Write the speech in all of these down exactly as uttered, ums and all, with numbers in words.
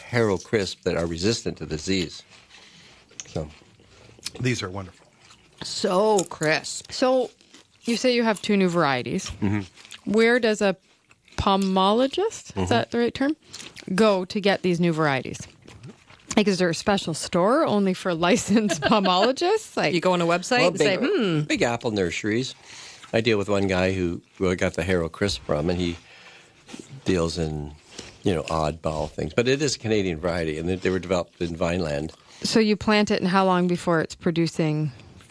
Haro Crisp that are resistant to disease. So these are wonderful. So crisp. So you say you have two new varieties. Mm-hmm. Where does a pomologist, mm-hmm. is that the right term, go to get these new varieties? Like, is there a special store only for licensed pomologists? Like, you go on a website well, and big, say, hmm. Big Apple Nurseries. I deal with one guy who, who I got the Haro Crisp from, and he deals in, you know, oddball things. But it is a Canadian variety, and they, they were developed in Vineland. So you plant it, and how long before it's producing?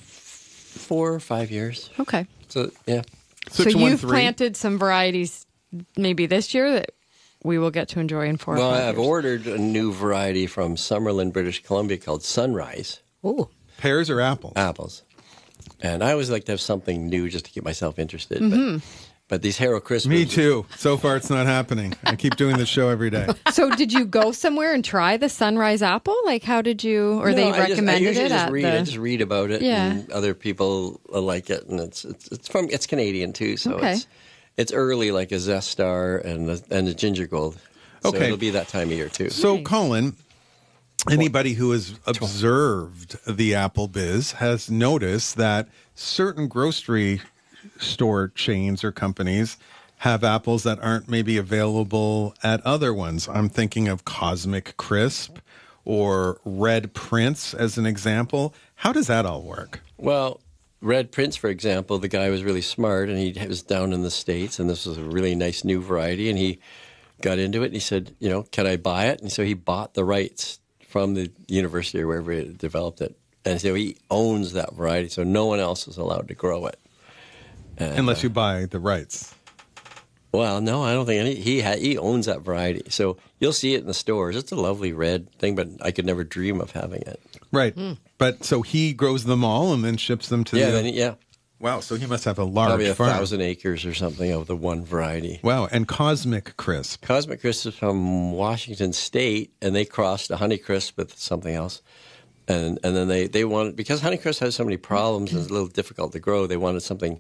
Four or five years. Okay. So, yeah. So you've planted some varieties maybe this year that we will get to enjoy in four well, or five I've years. ordered a new variety from Summerlin, British Columbia called Sunrise. Ooh. Pears or apples? Apples. And I always like to have something new just to keep myself interested. Mm-hmm. But, but these Haro Crisp. Me too. So far, it's not happening. I keep doing this show every day. So did you go somewhere and try the Sunrise apple? Like, how did you, or No, they I just, I recommended usually it just at read, the... I just read about it, Yeah. and other people like it, and it's it's it's from it's Canadian too, so Okay. it's it's early like a Zestar and a, and a Ginger Gold. So Okay. it'll be that time of year too. So, Colin, anybody who has observed the apple biz has noticed that certain grocery store chains or companies have apples that aren't maybe available at other ones. I'm thinking of Cosmic Crisp or Red Prince as an example. How does that all work? Well, Red Prince, for example, the guy was really smart, and he was down in the States, and this was a really nice new variety, and he got into it, and he said, you know, can I buy it? And so he bought the rights from the university or wherever he developed it. And so he owns that variety, so no one else is allowed to grow it. And, Unless uh, you buy the rights. Well, no, I don't think any. He ha, he owns that variety, so you'll see it in the stores. It's a lovely red thing, but I could never dream of having it. Right. But so he grows them all and then ships them to Yeah, the... then, yeah, Wow, so he must have a large probably a farm. thousand acres or something of the one variety. Wow, and Cosmic Crisp. Cosmic Crisp is from Washington State, and they crossed a Honeycrisp with something else. And and then they, they wanted, because Honeycrisp has so many problems and it's a little difficult to grow, they wanted something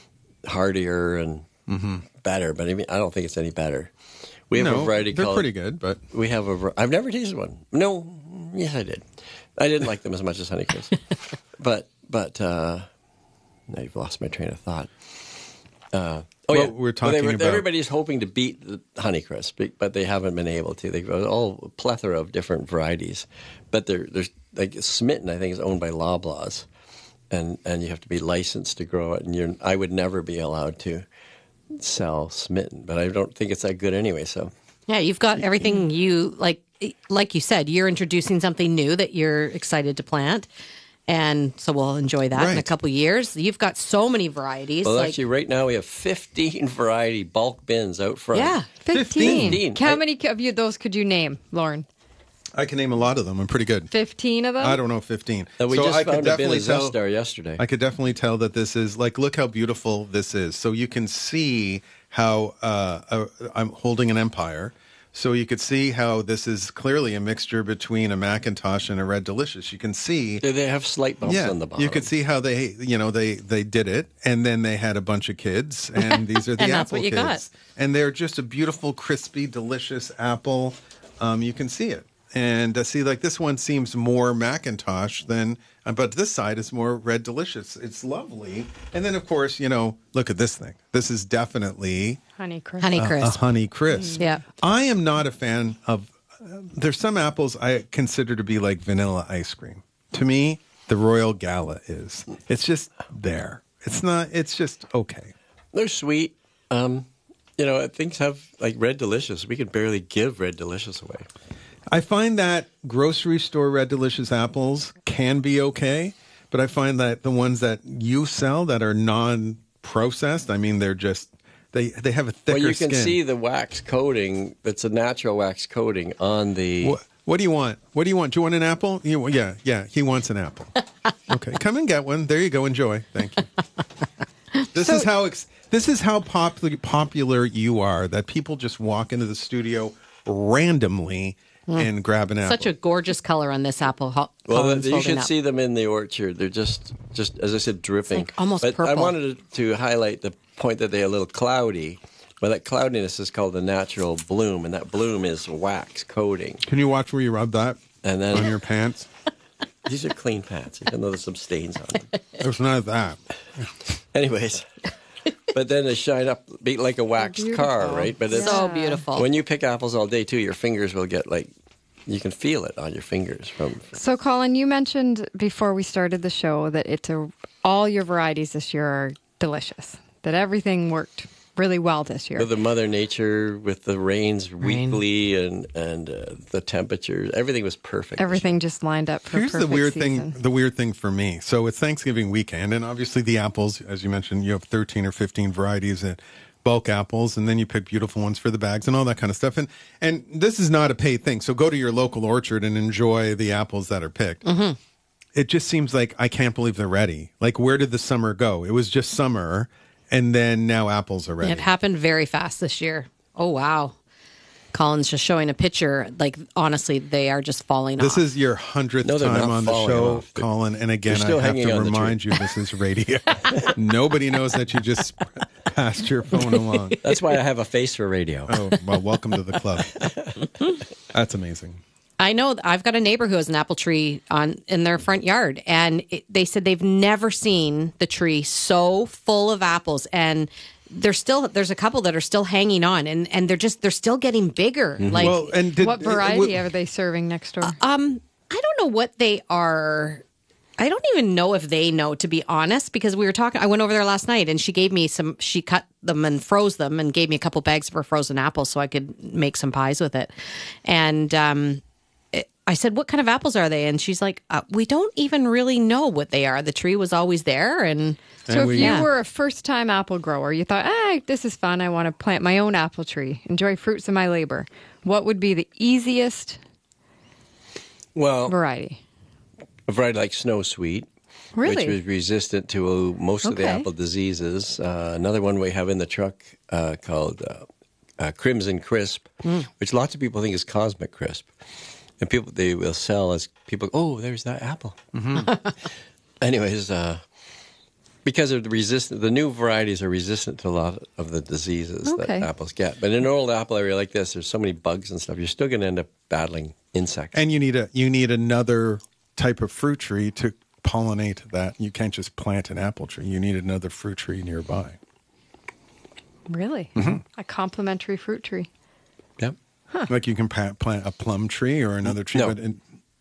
hardier and Mm-hmm. better. But I mean, I don't think it's any better. We have no, a variety they're called... pretty good, but... We have a... I've never tasted one. No, yes, I did. I didn't like them as much as Honeycrisp. but, but, uh... now you've lost my train of thought. Uh, oh, Well, yeah. we're talking they were, about- Everybody's hoping to beat the Honeycrisp, but they haven't been able to. They've got all a plethora of different varieties. But they're, there's like Smitten, I think, is owned by Loblaws. And, and you have to be licensed to grow it. And you're, I would never be allowed to sell Smitten, but I don't think it's that good anyway, so... Yeah, you've got everything you, like like you said, you're introducing something new that you're excited to plant. And so we'll enjoy that in a Right. couple of years. You've got so many varieties. Well, like, actually, right now we have fifteen variety bulk bins out front. yeah. fifteen. fifteen. How I- many of you those could you name, Lauren? I can name a lot of them. I'm pretty good. fifteen of them? I don't know, fifteen. Uh, we so just I could found a bin definitely of tell. Zestar yesterday. I could definitely tell that this is like, look how beautiful this is. So you can see how uh, uh, I'm holding an empire. So you could see how this is clearly a mixture between a Macintosh and a Red Delicious. You can see. They they have slight bumps Yeah, on the bottom. you could see how they, you know, they they did it, and then they had a bunch of kids, and these are the And that's apple what you kids, got. and they're just a beautiful, crispy, delicious apple. Um, you can see it, and uh, see, like this one seems more Macintosh than, uh, but this side is more Red Delicious. It's lovely, and then of course, you know, look at this thing. This is definitely Honey Crisp. Honey a Crisp. Honey Crisp. Yeah. I am not a fan of. Uh, there's some apples I consider to be like vanilla ice cream. To me, the Royal Gala is. It's just there. It's not. It's just okay. They're sweet. Um, you know, things have like Red Delicious. We could barely give Red Delicious away. I find that grocery store Red Delicious apples can be okay, but I find that the ones that you sell that are non-processed, I mean, they're just they they have a thicker Well, you can skin. see the wax coating. It's a natural wax coating on the. What, what do you want? What do you want? Do you want an apple? You, yeah, yeah. He wants an apple. Okay, come and get one. There you go. Enjoy. Thank you. This is how ex- this is how popular popular you are. That people just walk into the studio randomly and grab an apple. Such a gorgeous color on this apple. Ho- Well, Colin's you holding should up. see them in the orchard. They're just, just as I said, dripping. like almost but I purple. wanted to highlight the point that they're a little cloudy. Well, that cloudiness is called the natural bloom, and that bloom is wax coating. Can you watch where you rub that And then on your pants? these are clean pants, even though there's some stains on them. There's none of that. Anyways, but then they shine up be like a waxed car, right? But it's, So Yeah. beautiful. when you pick apples all day too, your fingers will get like you can feel it on your fingers from. So, Colin, you mentioned before we started the show that it's a, all your varieties this year are delicious. That everything worked really well this year. With the Mother Nature, with the rains Rain. weekly, and and uh, the temperatures, everything was perfect. Everything just lined up for Here's the perfect weird season. thing. The weird thing for me. So it's Thanksgiving weekend, and obviously the apples, as you mentioned, you have thirteen or fifteen varieties of bulk apples, and then you pick beautiful ones for the bags and all that kind of stuff. And and this is not a paid thing. So go to your local orchard and enjoy the apples that are picked. Mm-hmm. It just seems like I can't believe they're ready. Like, where did the summer go? It was just summer, and then now apples are ready. It happened very fast this year. Oh, wow. Colin's just showing a picture. Like, honestly, they are just falling This off. is your hundredth No, they're time not on the falling show, off. They're- Colin. And again, they're still I have hanging to on the remind you this is radio. Nobody knows that you just passed your phone along. That's why I have a face for radio. Oh, well, welcome to the club. That's amazing. I know I've got a neighbor who has an apple tree on in their front yard, and it, they said they've never seen the tree so full of apples. And there's still there's a couple that are still hanging on, and, and they're just they're still getting bigger. Like Well, and did, What variety are they serving next door? um, I don't know what they are. I don't even know if they know, to be honest, because we were talking. I went over there last night, and she gave me some. She cut them and froze them, and gave me a couple bags of her frozen apples so I could make some pies with it. And um, it, I said, "What kind of apples are they?" And she's like, uh, "We don't even really know what they are. The tree was always there, and so and if we- you Yeah. were a first-time apple grower, you thought, ah, this is fun. I want to plant my own apple tree, enjoy fruits of my labor. What would be the easiest Well, variety? a variety like Snow Sweet, Really? which was resistant to most of the Okay. apple diseases. Uh, another one we have in the truck uh, called uh, uh, Crimson Crisp, which lots of people think is Cosmic Crisp, and people they will sell as people. Oh, there's that apple. Anyways, uh, because of the resistant, the new varieties are resistant to a lot of the diseases Okay. that apples get. But in an old apple area like this, there's so many bugs and stuff. You're still going to end up battling insects. And you need a you need another type of fruit tree to pollinate that. You can't just plant an apple tree. You need another fruit tree nearby. Really? A complementary fruit tree. Yep. Like you can pa- plant a plum tree or another tree, No. but in,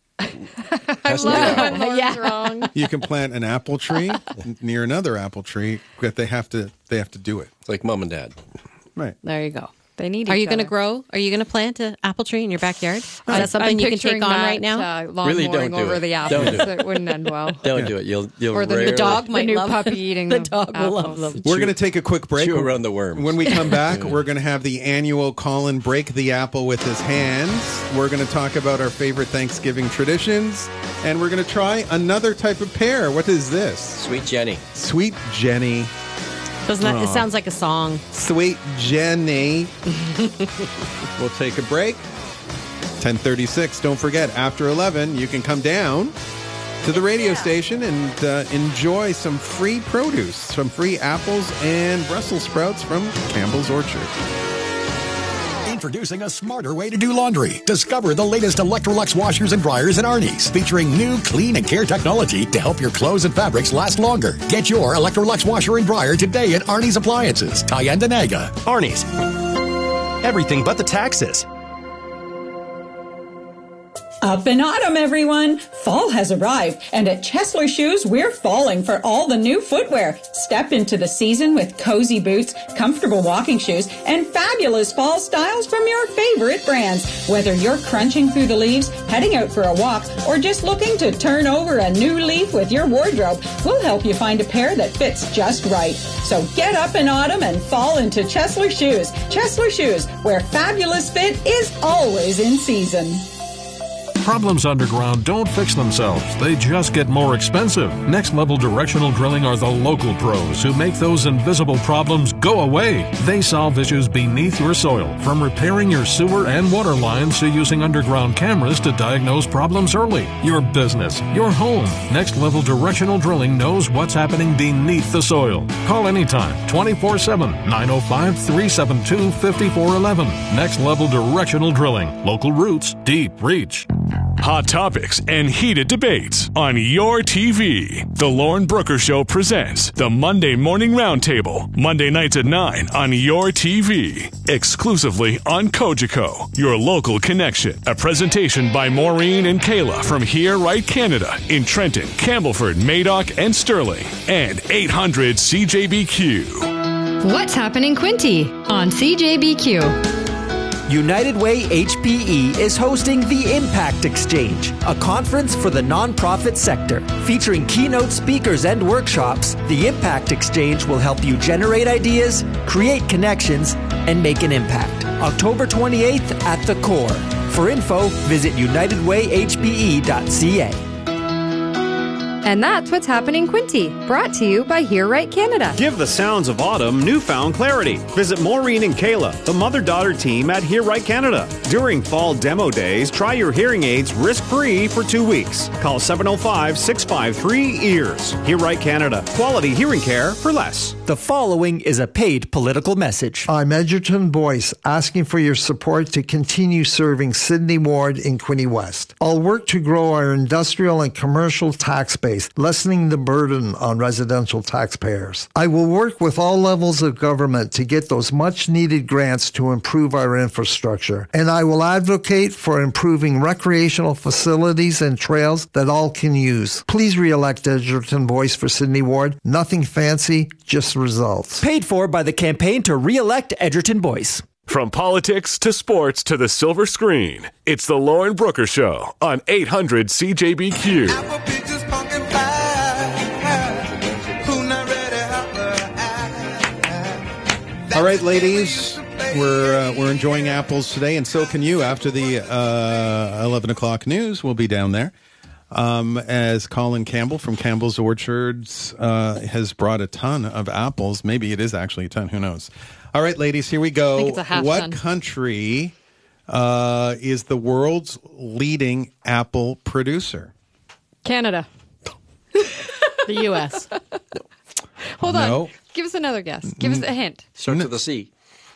Has to be Love apple. when Lauren's Yeah. wrong. you can plant an apple tree n- near another apple tree, but they have to they have to do it. It's like mom and dad. Right. there you go." They need Are each you going to other. grow? Are you going to plant an apple tree in your backyard? Is I'm- that something I'm you can take picturing on Matt, right now? Uh, lawn Really mowing don't do over it. the Don't apples. do it. It wouldn't end well. Don't do it. You'll you'll Or the, rarely- the dog might new love- puppy eating the the dog will love apples. them. We're going to take a quick break. chew around the worms. When we come back, we're going to have the annual Colin break the apple with his hands. We're going to talk about our favorite Thanksgiving traditions, and we're going to try another type of pear. What is this? Sweet Jenny. Sweet Jenny. Doesn't that? It Aw. sounds like a song. Sweet Jenny. We'll take a break. ten thirty-six. Don't forget, after eleven, you can come down to the radio station and uh, enjoy some free produce, some free apples and Brussels sprouts from Campbell's Orchard. Introducing a smarter way to do laundry. Discover the latest Electrolux washers and dryers at Arnie's, featuring new clean and care technology to help your clothes and fabrics last longer. Get your Electrolux washer and dryer today at Arnie's Appliances, Tyendinaga. Arnie's. Everything but the taxes. Up in autumn, everyone! Fall has arrived, and at Chesler Shoes, we're falling for all the new footwear. Step into the season with cozy boots, comfortable walking shoes, and fabulous fall styles from your favorite brands. Whether you're crunching through the leaves, heading out for a walk, or just looking to turn over a new leaf with your wardrobe, we'll help you find a pair that fits just right. So get up in autumn and fall into Chesler Shoes. Chesler Shoes, where fabulous fit is always in season. Problems underground don't fix themselves. They just get more expensive. Next Level Directional Drilling are the local pros who make those invisible problems go away. They solve issues beneath your soil, from repairing your sewer and water lines to using underground cameras to diagnose problems early. Your business, your home. Next Level Directional Drilling knows what's happening beneath the soil. Call anytime, twenty-four seven, nine oh five, three seven two, five four one one. Next Level Directional Drilling. Local roots, deep reach. Hot topics and heated debates on your T V. The Lauren Brooker Show presents the Monday Morning Roundtable, Monday nights at nine on your T V. Exclusively on Cogeco, your local connection. A presentation by Maureen and Kayla from Here Right Canada in Trenton, Campbellford, Madoc, and Sterling. And eight hundred C J B Q. What's happening, Quinty, on C J B Q? United Way H P E is hosting the Impact Exchange, a conference for the nonprofit sector. Featuring keynote speakers and workshops, the Impact Exchange will help you generate ideas, create connections, and make an impact. October twenty-eighth at the Core. For info, visit united way h p e dot c a. And that's what's happening, Quinty. Brought to you by Here Right Canada. Give the sounds of autumn newfound clarity. Visit Maureen and Kayla, the mother-daughter team at Here Right Canada. During fall demo days, try your hearing aids risk-free for two weeks. Call seven oh five, six five three, E A R S. Here Right Canada. Quality hearing care for less. The following is a paid political message. I'm Edgerton Boyce, asking for your support to continue serving Sydney Ward in Quinte West. I'll work to grow our industrial and commercial tax base, lessening the burden on residential taxpayers. I will work with all levels of government to get those much-needed grants to improve our infrastructure, and I will advocate for improving recreational facilities and trails that all can use. Please re-elect Edgerton Boyce for Sydney Ward. Nothing fancy, just results. Paid for by the campaign to re-elect Edgerton Boyce. From politics to sports to the silver screen, it's the Lauren Brooker Show on eight hundred C J B Q. All right, ladies, we're uh, we're enjoying apples today, and so can you. After the uh, eleven o'clock news, we'll be down there. Um, as Colin Campbell from Campbell's Orchards uh, has brought a ton of apples. Maybe it is actually a ton. Who knows? All right, ladies, here we go. I think it's a half what ton. country uh, is the world's leading apple producer? Canada. The U S Hold No. on. Give us another guess. Give us a hint. Starts with the C.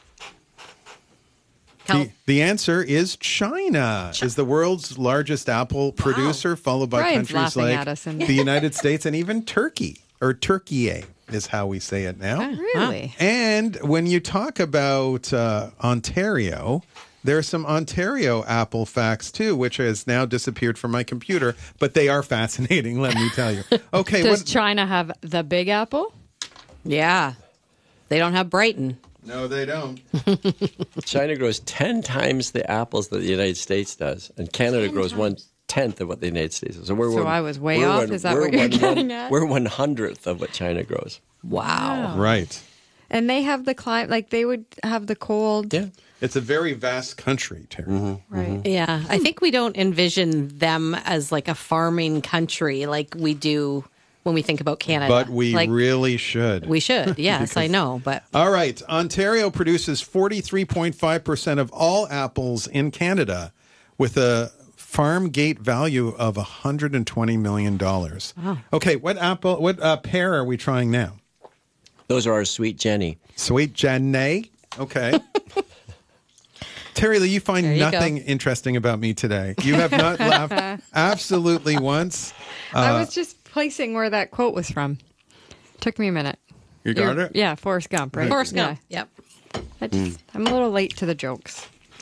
The, the answer is China, is the world's largest apple producer, followed by Brian's countries laughing like at us and- the United States and even Turkey, or Turkey is how we say it now. Really? And when you talk about uh, Ontario, there are some Ontario apple facts too, which has now disappeared from my computer, but they are fascinating, let me tell you. Okay, Does what, China have the Big Apple? Yeah. They don't have Brighton. no, they don't. China grows ten times the apples that the United States does, and Canada grows one tenth of what the United States does. So, we're So one, I was way we're off? One, Is that we're what you're one, getting one, at? We're one hundredth of what China grows. Wow. Right. And they have the climate, like they would have the cold. Yeah. It's a very vast country, Terry. Mm-hmm. Right. Yeah. I think we don't envision them as like a farming country like we do when we think about Canada. But we like, really should. we should. Yes, I know. But All right. Ontario produces forty-three point five percent of all apples in Canada with a farm gate value of one hundred twenty million dollars. Wow. Okay, what apple, what uh, pear are we trying now? Those are our sweet Jenny. Sweet Jenny. Okay. Terry Lee, you find There you nothing go. interesting about me today. You have not laughed absolutely once. I Uh, was just placing where that quote was from. Took me a minute. You got You're- it? Yeah, Forrest Gump, right? Forrest Gump. Yeah. Yep. I just, I'm a little late to the jokes.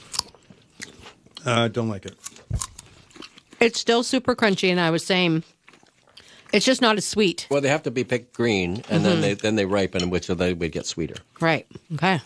uh, don't like it. It's still super crunchy, and I was saying it's just not as sweet. Well, they have to be picked green, and then they then they ripen, which they would get sweeter. Right. Okay.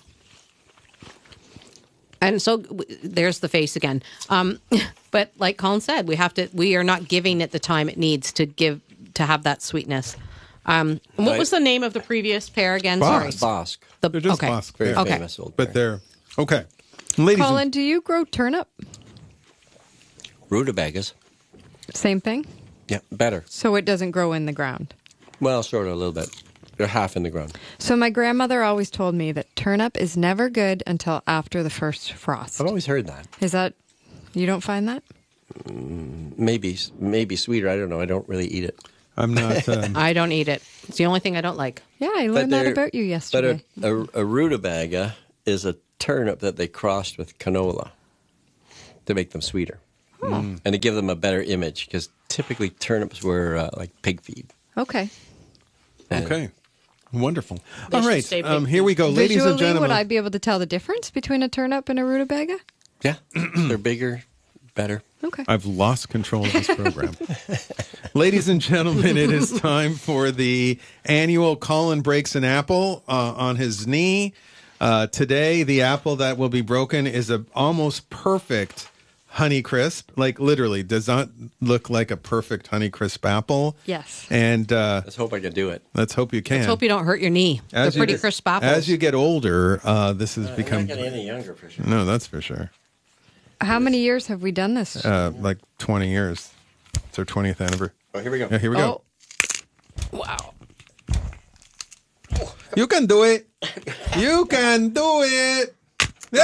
And so w- there's the face again. Um, but like Colin said, we have to. We are not giving it the time it needs to give to have that sweetness. Um, and what Right. was the name of the previous pair again? Bosc. Sorry. Bosc. The, They're just okay. Bosc Very pear. Okay. famous old But pear. they're okay. Ladies Colin, and do you grow turnip? rutabagas. Same thing? Yeah, better. So it doesn't grow in the ground. Well, sort of a little bit. They're half in the ground. So my grandmother always told me that turnip is never good until after the first frost. I've always heard that. Is that, you don't find that? Mm, maybe, maybe sweeter. I don't know. I don't really eat it. I'm not. Um... I don't eat it. It's the only thing I don't like. Yeah, I learned that about you yesterday. But a, a, a rutabaga is a turnip that they crossed with canola to make them sweeter. Oh. And to give them a better image, because typically turnips were uh, like pig feed. Okay. And Okay. Wonderful. They All should right. stay Um, big. here we go. Ladies Visually, and gentlemen. would I be able to tell the difference between a turnip and a rutabaga? Yeah, they're bigger, better. Okay. I've lost control of this program. Ladies and gentlemen, it is time for the annual Colin Breaks an Apple uh, on his knee. Uh, today, the apple that will be broken is a almost perfect Honeycrisp. Like, literally, does not look like a perfect Honeycrisp apple. Yes. And uh, Let's hope I can do it. let's hope you can. Let's hope you don't hurt your knee. As They're you pretty get- crisp apples. As you get older, uh, this has I'm become. not getting any younger for sure. No, that's for sure. How many years have we done this? Uh, like twenty years. It's our twentieth anniversary. Oh, here we go. Yeah, here we go. Oh. Wow. You can do it. You can do it. Yay!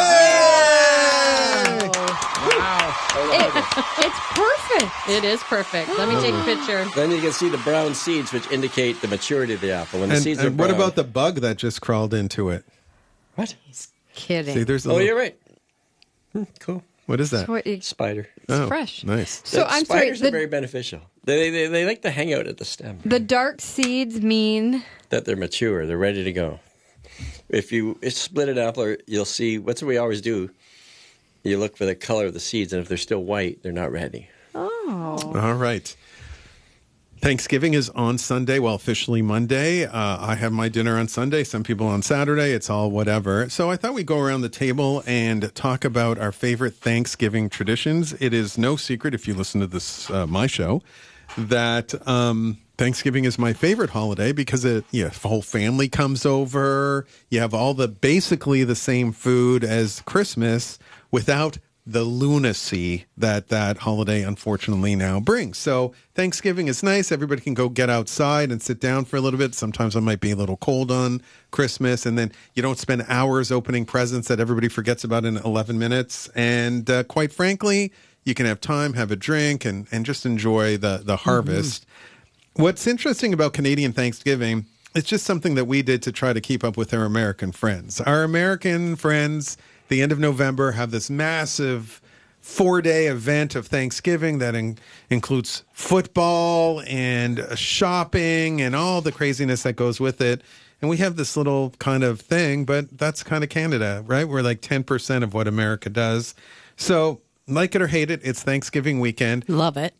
It, it's perfect. It is perfect. Let me take a picture. Then you can see the brown seeds, which indicate the maturity of the apple. When the And, seeds and are what brown, about the bug that just crawled into it? what? Kidding. See, there's a Oh, little, you're right. Hmm, cool. what is that? So it- Spider. Oh, fresh. Nice. So The I'm sorry. spiders are The, very beneficial. They, they they like to hang out at the stem. the dark seeds mean That they're mature. They're ready to go. If you split an apple, you'll see. What's what we always do? You look for the color of the seeds, and if they're still white, they're not ready. oh. All right. Thanksgiving is on Sunday, well, officially Monday. Uh, I have my dinner on Sunday. Some people on Saturday. It's all whatever. So I thought we'd go around the table and talk about our favorite Thanksgiving traditions. It is no secret, if you listen to this, uh, my show, that um, Thanksgiving is my favorite holiday because it, yeah, the whole family comes over. You have all the basically the same food as Christmas without the lunacy that that holiday unfortunately now brings. So Thanksgiving is nice. Everybody can go get outside and sit down for a little bit. Sometimes it might be a little cold on Christmas, and then you don't spend hours opening presents that everybody forgets about in eleven minutes. And uh, quite frankly, you can have time, have a drink, and, and just enjoy the, the harvest. Mm-hmm. What's interesting about Canadian Thanksgiving, it's just something that we did to try to keep up with our American friends. Our American friends, the end of November, have this massive four-day event of Thanksgiving that in- includes football and uh, shopping and all the craziness that goes with it. And we have this little kind of thing, but that's kind of Canada, right? We're like ten percent of what America does. So, like it or hate it, it's Thanksgiving weekend. Love it.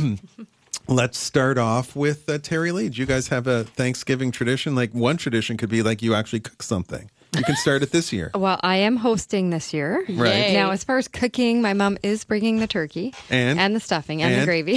Let's start off with uh, Terry Lee. Do you guys have a Thanksgiving tradition? Like, one tradition could be like you actually cook something. You can start it this year. Well, I am hosting this year. Right. Yay. Now, as far as cooking, my mom is bringing the turkey And? and the stuffing and, And? the gravy.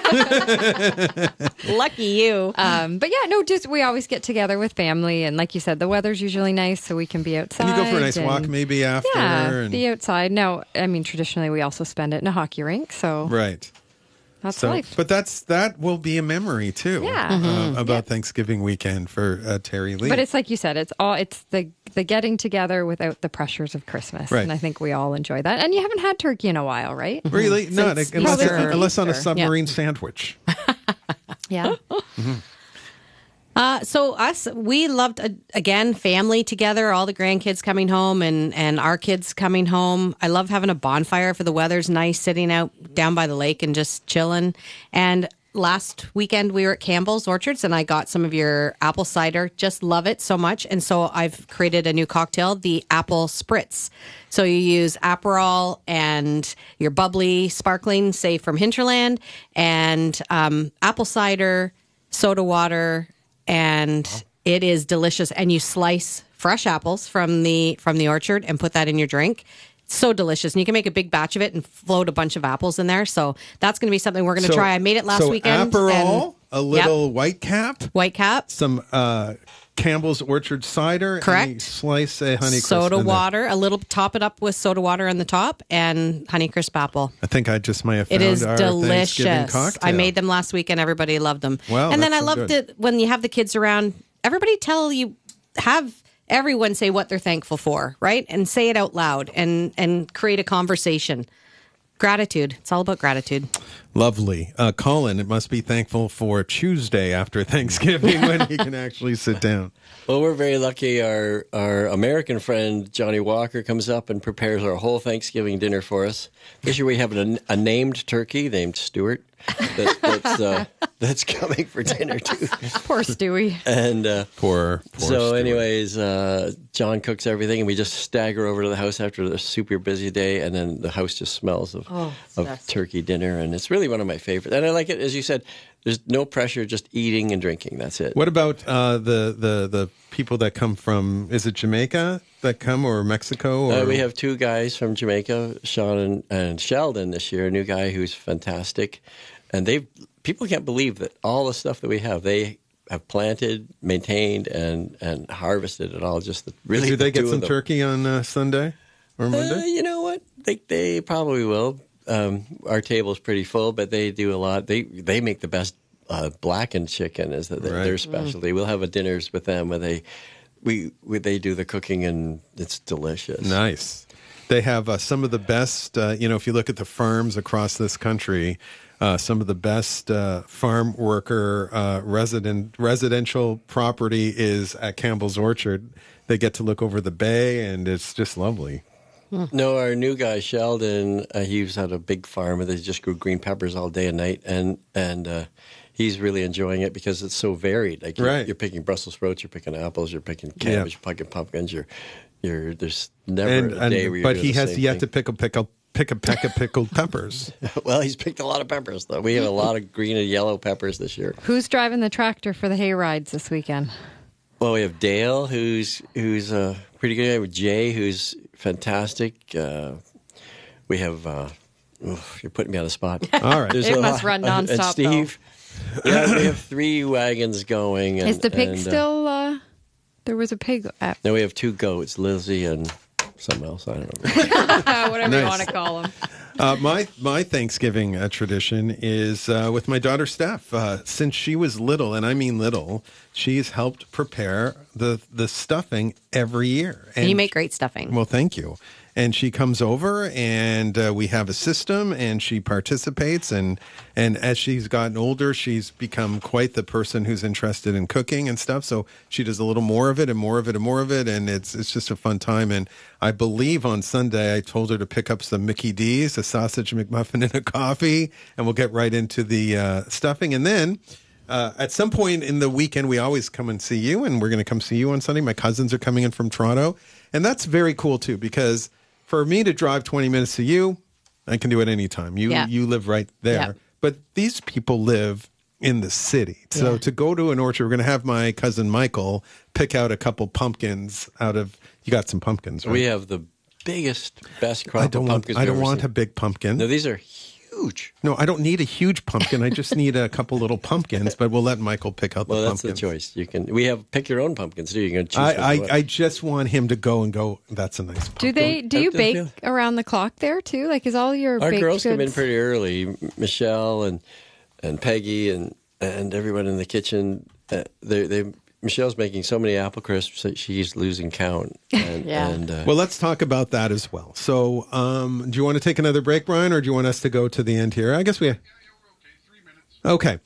Lucky you. um, but yeah, no, just we always get together with family, and like you said, the weather's usually nice, so we can be outside. And you go for a nice and- walk maybe after. Yeah, and, be outside. No, I mean traditionally we also spend it in a hockey rink, so right. that's So, life. but that's that will be a memory too. Yeah. uh, Mhm. about Yeah. Thanksgiving weekend for uh, Terry Lee. But it's like you said, it's all it's the the getting together without the pressures of Christmas, Right. and I think we all enjoy that. And you haven't had turkey in a while, right? really not Since unless, Easter. unless on a Easter. submarine sandwich. Yeah. Uh, so us, we loved, uh, again, family together, all the grandkids coming home and, and our kids coming home. I love having a bonfire for the weather's nice, sitting out down by the lake and just chilling. And last weekend we were at Campbell's Orchards and I got some of your apple cider. Just love it so much. And so I've created a new cocktail, the Apple Spritz. So you use Aperol and your bubbly sparkling, say from Hinterland, and um, apple cider, soda water, and it is delicious. And you slice fresh apples from the from the orchard and put that in your drink. It's so delicious. And you can make a big batch of it and float a bunch of apples in there. So that's going to be something we're going to So- try. I made it last so weekend. Aperol, and- a little white cap, White cap. some uh, Campbell's Orchard cider. Correct. And you slice a Honeycrisp. Soda in there. water, a little, top it up with soda water on the top and Honeycrisp apple. I think I just might have found It is our Thanksgiving delicious. cocktail. I made them last week and everybody loved them. Wow, and then I that's so loved good. it when you have the kids around. Everybody tell you, have everyone say what they're thankful for, right? And say it out loud and, and create a conversation. Gratitude. It's all about gratitude. Lovely. Uh, Colin, it must be thankful for Tuesday after Thanksgiving when he can actually sit down. Well, we're very lucky. Our our American friend Johnny Walker comes up and prepares our whole Thanksgiving dinner for us. This year we have a, a named turkey named Stuart that, that's uh, that's coming for dinner too. Poor Stewie. And uh, poor, poor so, Stuart. anyways, uh, John cooks everything, and we just stagger over to the house after the super busy day, and then the house just smells of Oh, it's of best. turkey dinner, and it's really one of my favorites. And I like it, as you said. There's no pressure, just eating and drinking. That's it. What about uh, the, the, the people that come from, is it Jamaica that come or Mexico? Or? Uh, we have two guys from Jamaica, Sean and, and Sheldon this year, a new guy who's fantastic. And they people can't believe that all the stuff that we have, they have planted, maintained, and, and harvested it all. Just the, really Do they the get two some of them. turkey on uh, Sunday or Monday? Uh, you know what? They, they probably will. Um, our table's pretty full, but they do a lot. They they make the best uh, blackened chicken is the, Right. their specialty. We'll have a dinners with them where they we, we they do the cooking and it's delicious. Nice. They have uh, some of the best, uh, you know, if you look at the farms across this country, uh, some of the best uh, farm worker uh, resident residential property is at Campbell's Orchard. They get to look over the bay, and it's just lovely. No, our new guy Sheldon, uh, he's had a big farm and they just grew green peppers all day and night, and and uh, he's really enjoying it because it's so varied. Like you're, Right. you're picking Brussels sprouts, you're picking apples, you're picking cabbage, you're picking pumpkins. You're you're there's never And, a day and where you're but doing he the has same yet thing. to pick a pickle, pick a peck of pickled peppers. Well, he's picked a lot of peppers though. We have a lot of green and yellow peppers this year. Who's driving the tractor for the hay rides this weekend? Well, we have Dale, who's who's uh, pretty good. We have Jay, who's fantastic. Uh, we have. Uh, oof, you're putting me on the spot. All right. There's It a must lot- run And nonstop, Steve. Yeah, we have three wagons going. And, Is the pig and, uh, still? Uh, there was a pig. At, No, we have two goats, Lizzie and something else. I don't know. whatever Nice. you want to call them. Uh, my my Thanksgiving uh, tradition is uh, with my daughter Steph. Uh, since she was little, and I mean little, she's helped prepare the the stuffing every year. And you make great stuffing. Well, thank you. And she comes over, and uh, we have a system, and she participates. And and as she's gotten older, she's become quite the person who's interested in cooking and stuff. So she does a little more of it, and more of it, and more of it, and it's it's just a fun time. And I believe on Sunday I told her to pick up some Mickey D's, a sausage McMuffin, and a coffee, and we'll get right into the uh, stuffing. And then uh, at some point in the weekend, we always come and see you, and we're going to come see you on Sunday. My cousins are coming in from Toronto, and that's very cool too, because for me to drive twenty minutes to you, I can do it anytime. You Yeah. you live right there. Yeah. But these people live in the city. So Yeah. to go to an orchard, we're going to have my cousin Michael pick out a couple pumpkins out of, you got some pumpkins, right? We have the biggest, best crop I don't of want, pumpkins. I we've don't ever want seen. a big pumpkin. No, these are huge. No, I don't need a huge pumpkin. I just need a couple little pumpkins, but we'll let Michael pick out the Well, that's pumpkins. the choice. You can. We have pick your own pumpkins too. You can choose. I, what you I, want. I just want him to go and go, that's a nice pumpkin. Do they? Do you Don't they bake around the clock there too? Like, is all your Our baked girls come in goods- pretty early. M- Michelle and and Peggy and and everyone in the kitchen. Uh, they they Michelle's making so many apple crisps that she's losing count. And, Yeah. And, uh, Well, let's talk about that as well. So, um, do you want to take another break, Brian, or do you want us to go to the end here? I guess we. Okay.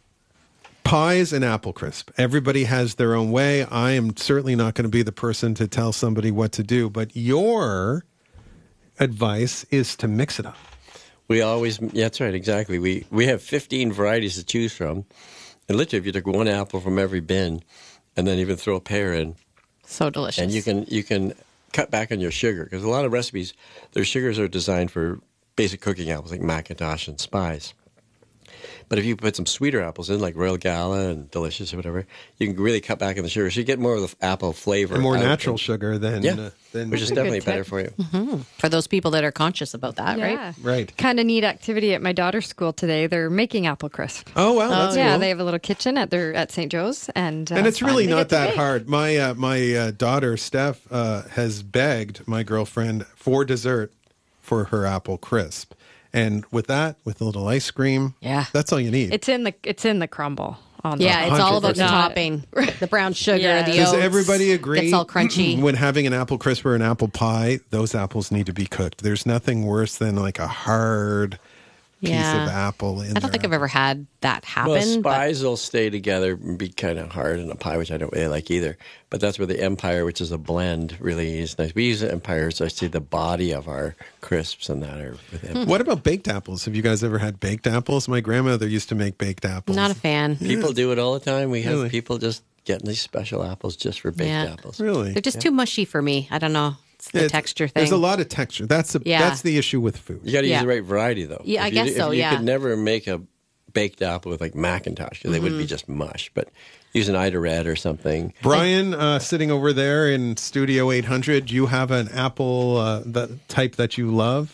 Pies and apple crisp. Everybody has their own way. I am certainly not going to be the person to tell somebody what to do, but your advice is to mix it up. we always. Yeah, that's right. Exactly. We we have fifteen varieties to choose from. And literally, if you took one apple from every bin, and then even throw a pear in, So delicious. and you can you can cut back on your sugar because a lot of recipes, their sugars are designed for basic cooking apples like Macintosh and Spice. But if you put some sweeter apples in, like Royal Gala and Delicious or whatever, you can really cut back on the sugar. So you get more of the apple flavor. And more out natural of- sugar than, Yeah. uh, than Which is definitely better for you. Mm-hmm. For those people that are conscious about that, Yeah. right? Right. Kind of neat activity at my daughter's school today. They're making apple crisp. Oh, wow. That's yeah, cool. they have a little kitchen at their at Saint Joe's, and uh, And it's really they not get to that bake. hard. My uh, my uh, daughter Steph uh, has begged my girlfriend for dessert for her apple crisp, and with that, with a little ice cream, Yeah. that's all you need. It's in the it's in the crumble. On Yeah, the it's all about the Not- topping, the brown sugar, Yeah. the Does oats. everybody agree? Gets all crunchy. When having an apple crisp or an apple pie, those apples need to be cooked. There's nothing worse than like a hard piece Yeah. of apple in I don't think I've ever had that happen. Well, but- spies will stay together and be kind of hard in a pie, which I don't really like either. But that's where the Empire, which is a blend, really is nice. We use the Empire, so I see the body of our crisps and that are with Empire. What about baked apples? Have you guys ever had baked apples? My grandmother used to make baked apples. Not a fan. People do it all the time. We have Really? people just getting these special apples just for baked Yeah. apples. Really? They're just too mushy for me. I don't know. It's the It's- texture thing. There's a lot of texture. That's the Yeah. that's the issue with food. You got to Yeah. use the right variety, though. Yeah, I If you- guess if so, You yeah. could never make a baked apple with like Macintosh because they would be just mush. But use an Ida Red or something. Brian, uh, sitting over there in Studio eight hundred, you have an apple uh, the type that you love?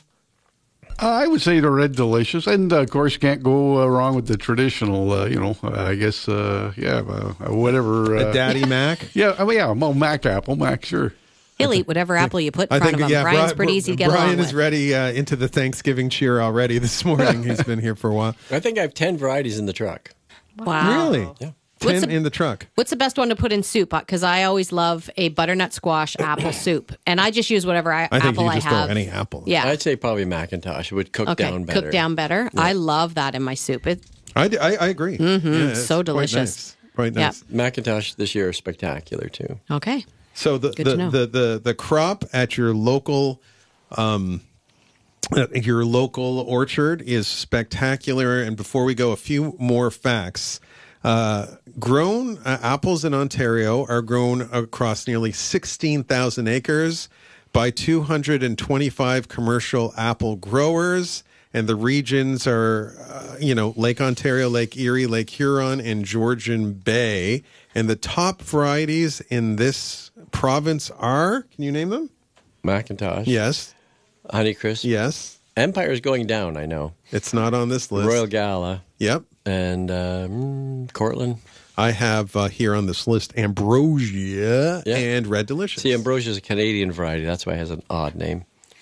Uh, I would say the Red Delicious, and uh, of course, you can't go uh, wrong with the traditional. Uh, you know, uh, I guess, uh, yeah, uh, whatever. Uh, A Daddy Mac? Yeah, oh, yeah, well, Mac apple, Mac, sure. He'll eat whatever apple you put in I front think, of him. yeah, Brian's Bri- pretty easy to get Brian along is with. ready uh, into the Thanksgiving cheer already this morning. He's been here for a while. I think I have ten varieties in the truck. Wow. Really? Yeah. Ten What's the- in the truck. What's the best one to put in soup? Because I always love a butternut squash apple soup, and I just use whatever I, I think apple you I just have. throw any apple. Yeah. I'd say probably Macintosh. It would cook okay. down better. Cook down better. I love that in my soup. It, I, d- I- I agree. Mhm, Yeah, it's so quite delicious. nice. Quite Yeah. nice. Macintosh this year is spectacular too. okay. So the Good the, to know. the, the the crop at your local um uh, your local orchard is spectacular. And before we go, a few more facts. Uh, grown uh, apples in Ontario are grown across nearly sixteen thousand acres by two hundred twenty-five commercial apple growers. And the regions are, uh, you know, Lake Ontario, Lake Erie, Lake Huron, and Georgian Bay. And the top varieties in this province are, can you name them? Macintosh. Yes. Honeycrisp. Yes. Empire's going down, I know. It's not on this list. Royal Gala. Yep. And uh, mm, Cortland. I have uh, here on this list Ambrosia Yeah. and Red Delicious. See, Ambrosia is a Canadian variety. That's why it has an odd name.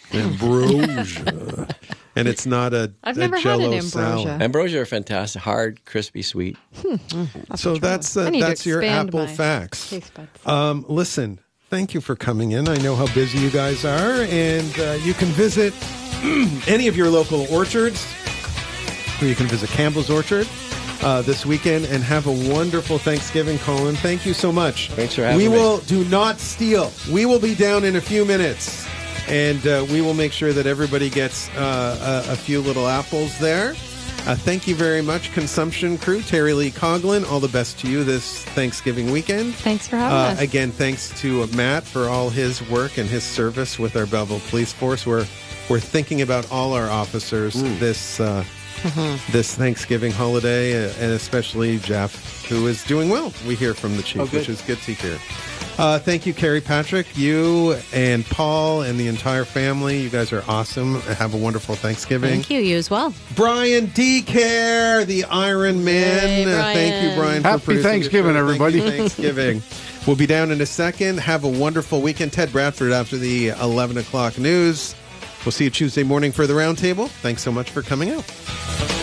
Ambrosia. And it's not a, I've a never had Jell-O an Ambrosia. salad. Ambrosia are fantastic. Hard, crispy, sweet. So that's I uh, need to that's your expand apple my facts. taste buds. Um, listen, thank you for coming in. I know how busy you guys are, and uh, you can visit any of your local orchards, or you can visit Campbell's Orchard uh, this weekend and have a wonderful Thanksgiving, Colin. Thank you so much. Thanks for having we me. We will do not steal. We will be down in a few minutes, and uh, we will make sure that everybody gets uh, a, a few little apples there. Uh, thank you very much, Consumption Crew. Terry Lee Coughlin, all the best to you this Thanksgiving weekend. Thanks for having Uh, us. again, thanks to uh, Matt for all his work and his service with our Belleville Police Force. We're we're thinking about all our officers this uh, this Thanksgiving holiday, uh, and especially Jeff, who is doing well. We hear from the chief, Oh, good. which is good to hear. Uh, thank you, Carrie Patrick, you and Paul and the entire family. You guys are awesome. Have a wonderful Thanksgiving. Thank you. You as well. Brian D. Care, the Iron Man. Hey, Uh, thank you, Brian. Brian, for Happy producing the Thanksgiving, show. everybody. Thank you, Thanksgiving. We'll be down in a second. Have a wonderful weekend. Ted Bradford after the eleven o'clock news. We'll see you Tuesday morning for the roundtable. Thanks so much for coming out.